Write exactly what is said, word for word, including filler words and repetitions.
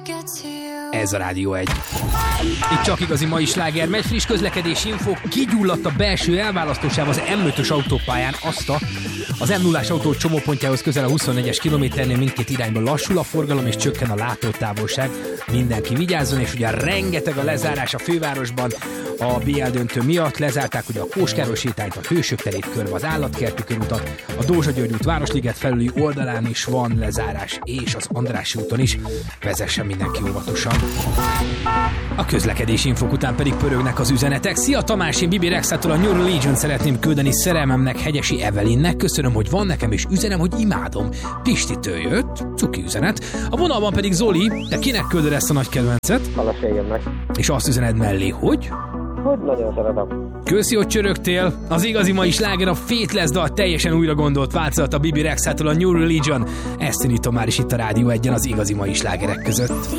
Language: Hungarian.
Ez a Rádió egy. Itt csak igazi mai sláger megy, friss közlekedési info, kigyulladt a belső elválasztósáv az em ötös autópályán, azt a, az em nullás autó csomópontjához közel a huszonnégyes kilométernél mindkét irányban lassul a forgalom és csökken a látótávolság. Mindenki vigyázzon, és ugye rengeteg a lezárás a fővárosban a bé el döntő miatt. Lezárták ugye a Kóskároly sétányt, a Hősök terét körbe, az Állatkerti körutat, a Dózsa György út Városliget felüli oldalán is van lezárás, és az Andrássy úton is. Vezessen mindenki óvatosan. A közlekedési infok után pedig pörögnek az üzenetek. Szia Tamás, én Bibi Rexától a New Religion szeretném küldeni szerelmemnek, Hegyesi Evelinnek. Köszönöm, hogy van nekem, és üzenem, hogy imádom. Pistitől jött, cuki üzenet. A vonalban pedig Zoli, te kinek küldöd ezt a nagy kedvencet? Feleségemnek. És azt üzened mellé, hogy? Hogy nagyon szeretem. Köszi, hogy csörögtél. Az igazi mai sláger a Faithless dal teljesen újra gondolt változat a Bibi Rexától a New Religion. Ezt indítom már is itt a Rádió egyen az igazi mai slágerek között.